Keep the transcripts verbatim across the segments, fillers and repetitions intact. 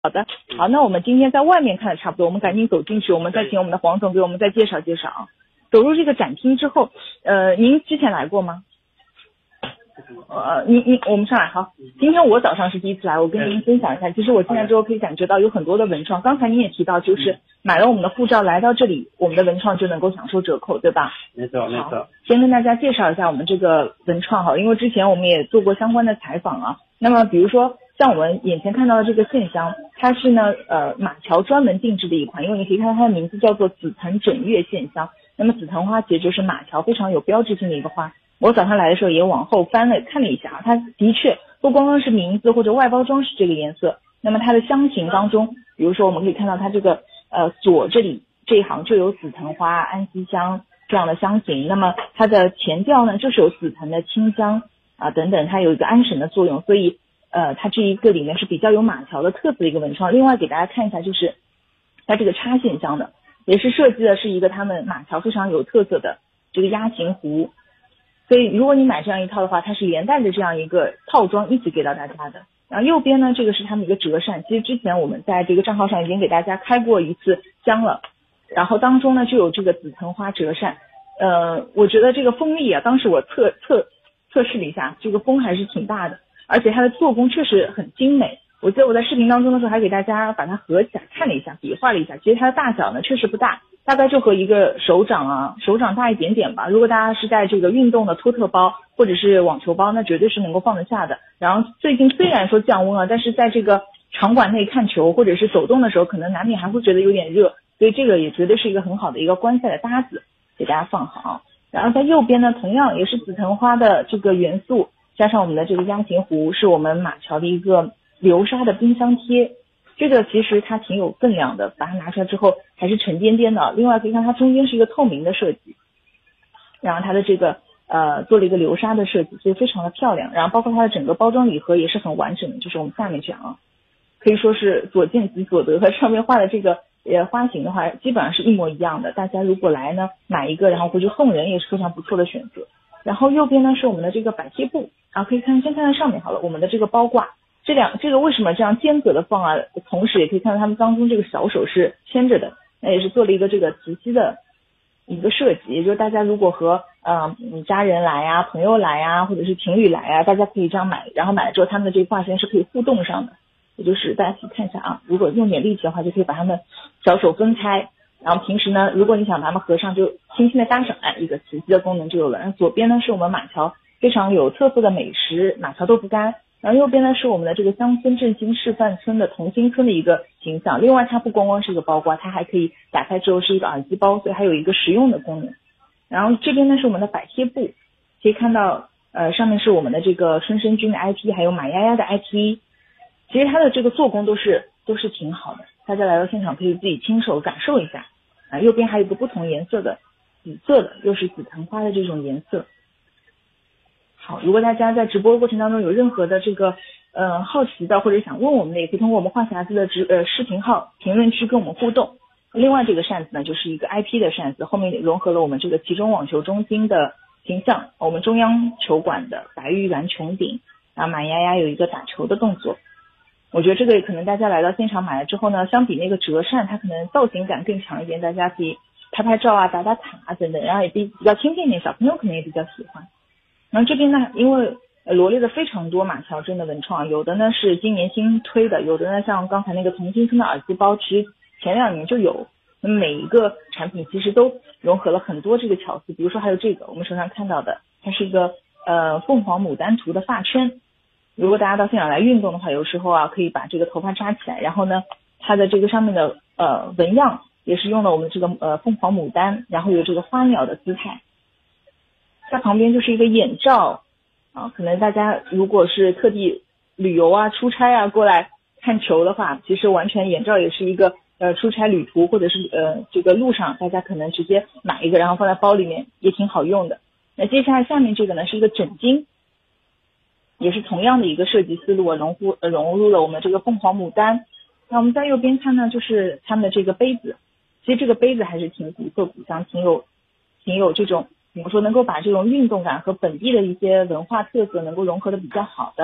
好的，好，那我们今天在外面看的差不多，我们赶紧走进去，我们再请我们的黄总给我们再介绍介绍啊。走入这个展厅之后，呃，您之前来过吗？呃，您您我们上来好，今天我早上是第一次来，我跟您分享一下，其实我进来之后可以感觉到有很多的文创，刚才您也提到，就是买了我们的护照来到这里，我们的文创就能够享受折扣，对吧？ 没错没错。 先跟大家介绍一下我们这个文创哈，因为之前我们也做过相关的采访啊。那么比如说像我们眼前看到的这个线香，它是呢呃马桥专门定制的一款，因为你可以看到它的名字叫做紫藤枕月线香。那么紫藤花其实就是马桥非常有标志性的一个花。我早上来的时候也往后翻了看了一下，它的确不光光是名字或者外包装是这个颜色，那么它的香型当中，比如说我们可以看到它这个呃左这里这一行就有紫藤花、安息香这样的香型，那么它的前调呢就是有紫藤的清香啊等等，它有一个安神的作用，所以呃它这一个里面是比较有马桥的特色的一个文创。另外给大家看一下，就是它这个插线香的，也是设计的是一个他们马桥非常有特色的这个鸭形壶。所以如果你买这样一套的话，它是连带着这样一个套装一起给到大家的。然后右边呢，这个是他们一个折扇，其实之前我们在这个账号上已经给大家开过一次箱了，然后当中呢就有这个紫藤花折扇。呃，我觉得这个风力啊，当时我测测测试了一下，这个风还是挺大的，而且它的做工确实很精美。我记得我在视频当中的时候还给大家把它合起来看了一下，比划了一下，其实它的大小呢确实不大，大概就和一个手掌啊手掌大一点点吧。如果大家是带这个运动的托特包或者是网球包，那绝对是能够放得下的。然后最近虽然说降温了，但是在这个场馆内看球或者是走动的时候，可能难免还会觉得有点热，所以这个也绝对是一个很好的一个观赛的搭子，给大家放好。然后在右边呢，同样也是紫藤花的这个元素，加上我们的这个鸭形壶，是我们马桥的一个流沙的冰箱贴。这个其实它挺有分量的，把它拿出来之后还是沉甸甸的。另外可以看它中间是一个透明的设计，然后它的这个呃做了一个流沙的设计，所以非常的漂亮。然后包括它的整个包装礼盒也是很完整的，就是我们下面这样啊，可以说是所见即所得。和上面画的这个呃花型的话，基本上是一模一样的。大家如果来呢买一个，然后回去送人也是非常不错的选择。然后右边呢是我们的这个摆贴布啊，可以看先看看上面好了，我们的这个包挂。这两这个为什么这样间隔的放啊？同时也可以看到他们当中这个小手是牵着的，那也是做了一个这个磁吸的一个设计，也就是大家如果和呃你家人来啊、朋友来啊，或者是情侣来啊，大家可以这样买，然后买了之后他们的这个挂线是可以互动上的，也就是大家可以看一下啊，如果用点力气的话，就可以把他们小手分开，然后平时呢，如果你想把它们合上，就轻轻的搭上，哎，一个磁吸的功能就有了。然后左边呢是我们马桥非常有特色的美食马桥豆腐干。然后右边呢是我们的这个乡村振兴示范村的同心村的一个形象，另外它不光光是一个包挂，它还可以打开之后是一个耳机包，所以还有一个实用的功能。然后这边呢是我们的摆贴布，可以看到呃上面是我们的这个春生君的 I P， 还有马丫丫的 I P， 其实它的这个做工都是都是挺好的，大家来到现场可以自己亲手感受一下啊。右边还有一个不同颜色的紫色的，又是紫藤花的这种颜色。好，如果大家在直播过程当中有任何的这个呃好奇的或者想问我们的，也可以通过我们话匣子的直呃视频号评论区跟我们互动。另外这个扇子呢就是一个 I P 的扇子，后面融合了我们这个其中网球中心的形象，我们中央球馆的白玉兰穹顶，然后马丫丫有一个打球的动作。我觉得这个可能大家来到现场买了之后呢，相比那个折扇它可能造型感更强一点，大家可以拍拍照啊、打打卡啊等等，然后也比比较亲近一点，小朋友可能也比较喜欢。然后这边呢，因为罗列的非常多马桥镇的文创，有的呢是今年新推的，有的呢像刚才那个同心村的耳机包，其实前两年就有。那么每一个产品其实都融合了很多这个巧思，比如说还有这个我们手上看到的，它是一个呃凤凰牡丹图的发圈。如果大家到现场来运动的话，有时候啊可以把这个头发扎起来，然后呢它的这个上面的呃纹样也是用了我们这个呃凤凰牡丹，然后有这个花鸟的姿态。在旁边就是一个眼罩啊，可能大家如果是特地旅游啊、出差啊过来看球的话，其实完全眼罩也是一个呃出差旅途或者是呃这个路上，大家可能直接买一个，然后放在包里面也挺好用的。那接下来下面这个呢是一个枕巾，也是同样的一个设计思路，融入呃融入了我们这个凤凰牡丹。那我们在右边看呢，就是他们的这个杯子，其实这个杯子还是挺古色古香，挺有挺有这种。怎么说能够把这种运动感和本地的一些文化特色能够融合的比较好的。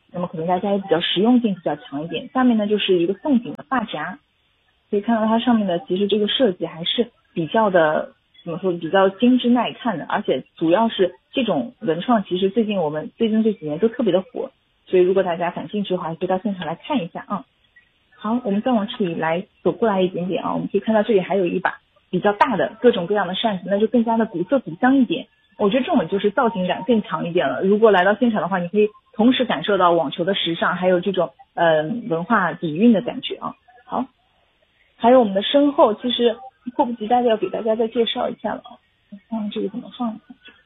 那么可能大家也比较实用性比较强一点。下面呢就是一个宋锦的发夹，可以看到它上面的其实这个设计还是比较的怎么说比较精致耐看的，而且主要是这种文创其实最近我们最近这几年都特别的火，所以如果大家感兴趣的话，可以到现场来看一下啊。好，我们再往这里来走过来一点点啊，我们可以看到这里还有一把比较大的各种各样的扇子，那就更加的古色古香一点。我觉得这种就是造型感更强一点了。如果来到现场的话，你可以同时感受到网球的时尚，还有这种呃文化底蕴的感觉啊。好，还有我们的身后，其实迫不及待的要给大家再介绍一下了。看这个怎么放？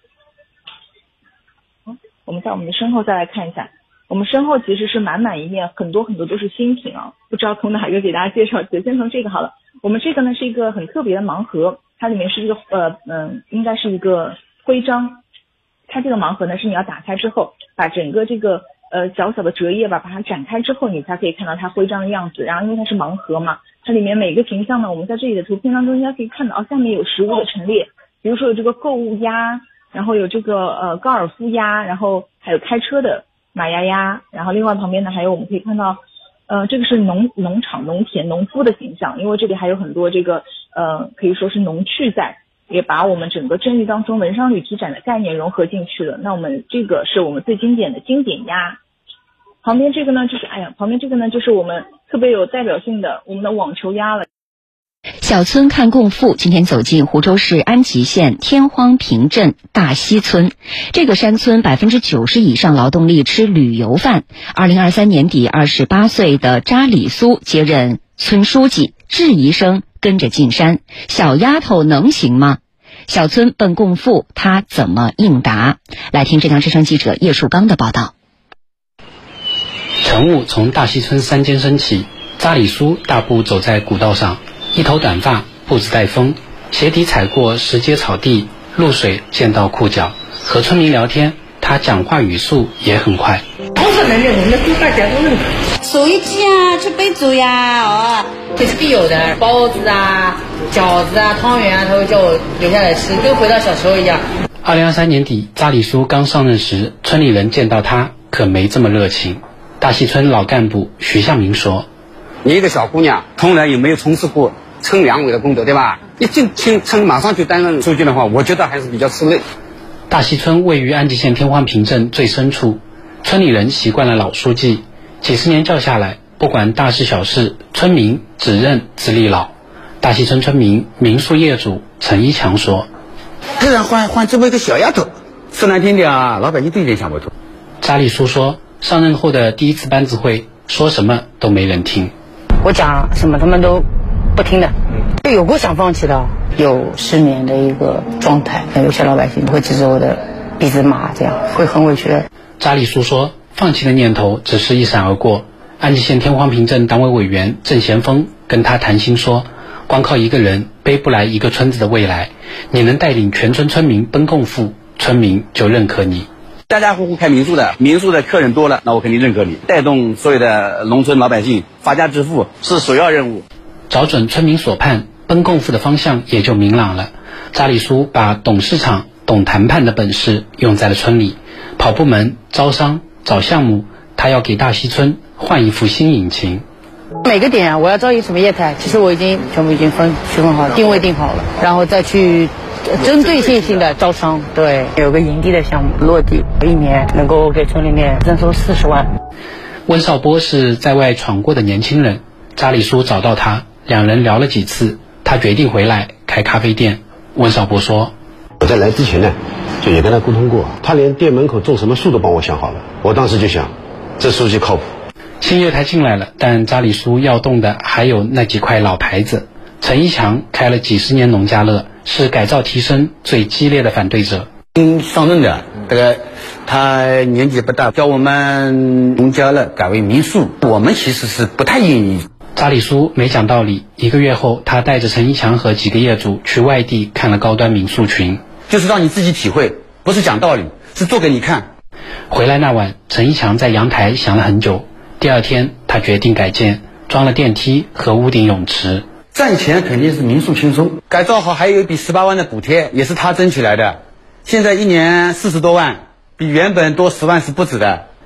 好，我们在我们的身后再来看一下。我们身后其实是满满一面，很多很多都是新品啊，不知道从哪个给大家介绍起。先从这个好了，我们这个呢是一个很特别的盲盒，它里面是一个呃嗯，应该是一个徽章。它这个盲盒呢是你要打开之后，把整个这个呃小小的折页吧，把它展开之后，你才可以看到它徽章的样子。然后因为它是盲盒嘛，它里面每个品项呢，我们在这里的图片当中应该可以看到，哦，下面有实物的陈列，比如说有这个购物鸭，然后有这个呃高尔夫鸭，然后还有开车的马丫丫，然后另外旁边呢还有我们可以看到，呃，这个是农农场、农田、农夫的形象，因为这里还有很多这个呃可以说是农趣在，也把我们整个正玉当中文商旅体展的概念融合进去了。那我们这个是我们最经典的经典鸭，旁边这个呢就是哎呀，旁边这个呢就是我们特别有代表性的我们的网球鸭了。 小村看共富今天走进湖州市安吉县天荒坪镇大溪村。这个山村百分之九十以上劳动力吃旅游饭。二零二三年底，二十八岁的扎里苏接任村书记，质疑声跟着进山。小丫头能行吗？小村奔共富，他怎么应答？来听浙江之声记者叶树刚的报道。 晨雾从大溪村山间升起，扎里苏大步走在古道上。一头短发，步子带风，鞋底踩过石阶草地，露水溅到裤脚。和村民聊天，他讲话语速也很快。 我说能认，我们都大家都认。 手一记啊，吃杯粥呀，哦， 这是必有的，包子啊、饺子啊、汤圆啊，他会叫我留下来吃，跟回到小时候一样。 二零二三年底，扎里苏刚上任时，村里人见到他可没这么热情。大溪村老干部徐向明说：“ 你一个小姑娘，从来也没有从事过村两委的工作，对吧？一进村村马上就担任书记的话，我觉得还是比较吃力。” 大溪村位于安吉县天荒坪镇最深处，村里人习惯了老书记，几十年教下来，不管大事小事，村民只认资历老。大溪村村民民宿业主陈一强说：“ 突然换换这么一个小丫头，说难听点啊，老百姓都有点想不通。” 扎里苏说，上任后的第一次班子会，说什么都没人听。 我讲什么他们都不听的，有过想放弃的，有失眠的一个状态，有些老百姓会指着我的鼻子骂，这样会很委屈的。 扎里苏说，放弃的念头只是一闪而过。安吉县天荒坪镇党委委员郑贤峰跟他谈心说，光靠一个人背不来一个村子的未来，你能带领全村村民奔共富，村民就认可你。 家家户户开民宿的，民宿的客人多了，那我肯定认可你。带动所有的农村老百姓发家致富是首要任务。 找准村民所盼，奔共富的方向也就明朗了。扎里苏把懂市场、懂谈判的本事用在了村里，跑部门、招商、找项目，他要给大溪村换一副新引擎。 每个点啊，我要招一什么业态，其实我已经全部已经分区分好了，定位定好了，然后再去针对性性的招商。对，有个营地的项目落地，一年能够给村里面增收四十万。 温少波是在外闯过的年轻人，扎里苏找到他，两人聊了几次，他决定回来开咖啡店。温少波说：“ 我在来之前呢，就也跟他沟通过，他连店门口种什么树都帮我想好了。我当时就想，这书记靠谱。” 新业态进来了，但扎里苏要动的还有那几块老牌子。陈一强开了几十年农家乐，是改造提升最激烈的反对者。 新上任的这个他年纪不大，叫我们农家乐改为民宿，我们其实是不太愿意。 扎里苏没讲道理，一个月后，他带着陈一强和几个业主去外地看了高端民宿群， 就是让你自己体会，不是讲道理，是做给你看。 回来那晚，陈一强在阳台想了很久。第二天，他决定改建，装了电梯和屋顶泳池。 赚钱肯定是民宿轻松，改造好还有一笔十八万的补贴，也是他争取来的。现在一年四十多万，比原本多十万是不止的。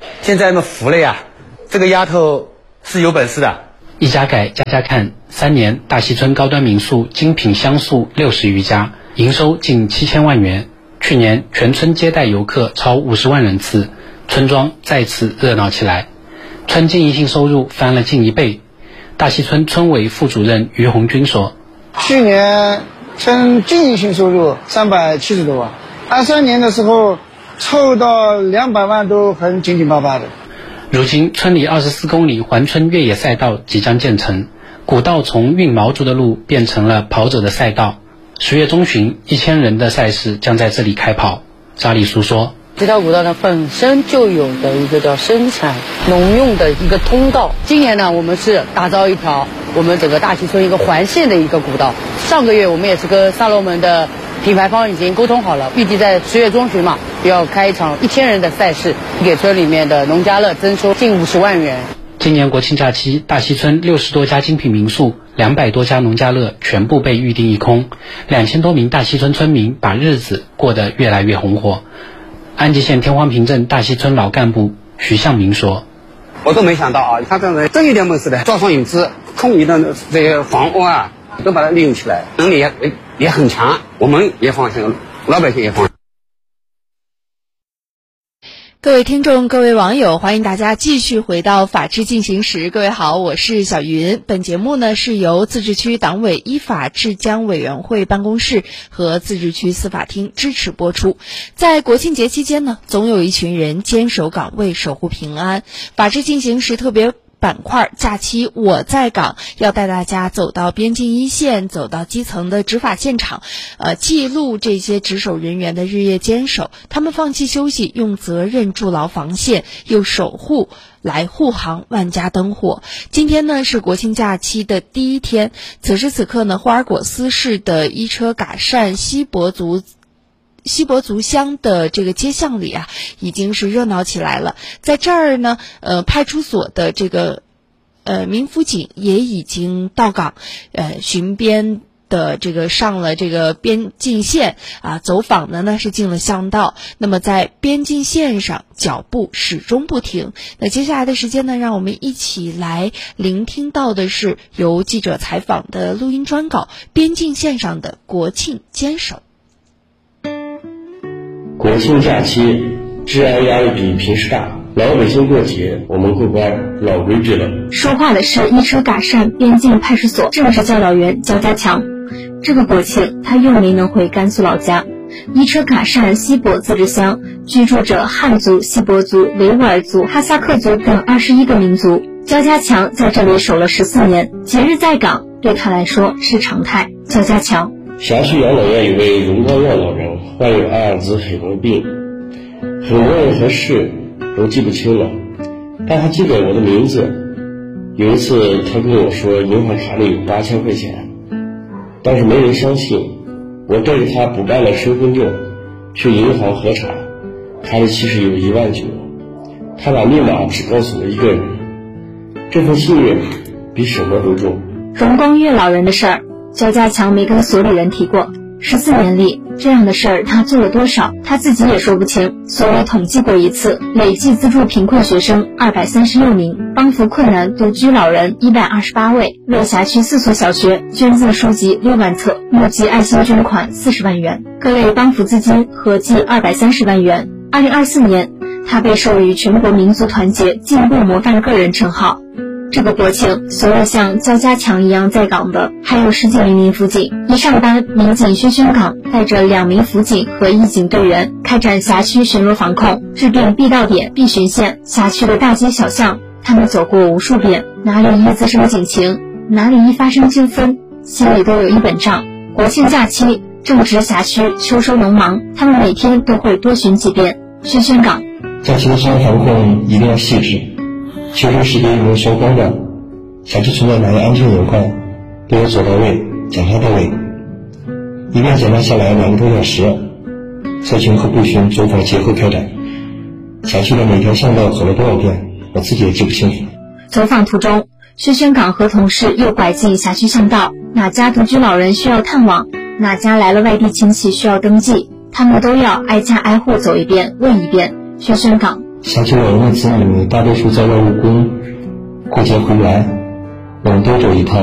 现在嘛服了呀，这个丫头是有本事的。 一家改家家看，三年大溪村高端民宿精品香宿六十余家，营收近七千万元。去年全村接待游客超五十万人次，村庄再次热闹起来，村经营性收入翻了近一倍。大溪村村委副主任于红军说：“ 去年村经营性收入三百七十多万，二三年的时候凑到两百万都很紧紧巴巴的。” 如今村里二十四公里环村越野赛道即将建成，古道从运毛竹的路变成了跑者的赛道。十月中旬，一千人的赛事将在这里开跑。扎里苏说：“ 这条古道呢本身就有的一个叫生产农用的一个通道。今年呢，我们是打造一条我们整个大溪村一个环线的一个古道。上个月我们也是跟萨洛门的品牌方已经沟通好了，预计在十月中旬嘛，要开一场一千人的赛事，给村里面的农家乐增收近五十万元。 今年国庆假期，大溪村六十多家精品民宿、两百多家农家乐全部被预订一空，两千多名大溪村村民把日子过得越来越红火。安吉县天荒坪镇大溪村老干部徐向明说：“ 我都没想到啊，他这人真有点本事的，招商引资，空余的这些房屋啊，都把它利用起来，能力也也很强，我们也放心，老百姓也放心。” 各位听众，各位网友，欢迎大家继续回到法治进行时。各位好，我是小云。本节目呢是由自治区党委依法治疆委员会办公室和自治区司法厅支持播出。在国庆节期间呢，总有一群人坚守岗位，守护平安。法治进行时特别板块假期我在岗，要带大家走到边境一线，走到基层的执法现场，呃，记录这些值守人员的日夜坚守，他们放弃休息，用责任筑牢防线，又守护来护航万家灯火。今天呢是国庆假期的第一天，此时此刻呢，霍尔果斯市的伊车嘎善锡伯族锡伯族乡的这个街巷里啊，已经是热闹起来了。在这儿呢，呃，派出所的这个呃民辅警也已经到岗，呃，巡边的这个上了这个边境线啊，走访的呢是进了巷道。那么在边境线上，脚步始终不停。那接下来的时间呢，让我们一起来聆听到的是由记者采访的录音专稿《边境线上的国庆坚守》。 国庆假期，治安压力比平时大，老百姓过节，我们过关老规矩了。 说话的是伊车嘎善边境派出所政治教导员焦家强。这个国庆，他又没能回甘肃老家。伊车嘎善锡伯自治乡居住着汉族、锡伯族、维吾尔族、哈萨克族等二十一个民族。焦家强在这里守了十四年，节日在岗对他来说是常态。焦家强。 辖区养老院有位荣光耀老人患有阿尔兹海默病，很多人和事都记不清了，但他记得我的名字。有一次他跟我说银行卡里有八千块钱，但是没人相信。我带着他补办了身份证，去银行核查，卡里其实有一万九。他把密码只告诉了一个人，这份信任比什么都重。 荣光月老人的事儿，焦家强没跟所里人提过。十四年里，这样的事儿他做了多少，他自己也说不清。所里统计过一次，累计资助贫困学生二百三十六名，帮扶困难独居老人一百二十八位，为辖区四所小学捐赠书籍六万册，募集爱心捐款四十万元，各类帮扶资金合计二百三十万元。二零二四年，他被授予全国民族团结进步模范个人称号。这个国庆，所有像焦家强一样在岗的还有十几名民辅警。一上班，民警薛宣岗带着两名辅警和一警队员开展辖区巡逻防控，制定必到点、必巡线。辖区的大街小巷，他们走过无数遍，哪里一滋生警情，哪里一发生纠纷，心里都有一本账。国庆假期正值辖区秋收农忙，他们每天都会多巡几遍。薛宣岗， 假期的治安防控一定要细致，秋收时间有相关的，辖区存在哪些安全隐患，都要做到位，检查到位。一遍检查下来两个多小时，测勤和步巡走访结合开展。辖区的每条巷道走了多少遍，我自己也记不清楚。 走访途中，薛宣岗和同事又拐进辖区巷道，哪家独居老人需要探望，哪家来了外地亲戚需要登记，他们都要挨家挨户走一遍，问一遍。薛宣岗， 想起老人的子女大多数在外务工，过节回来，往多走一趟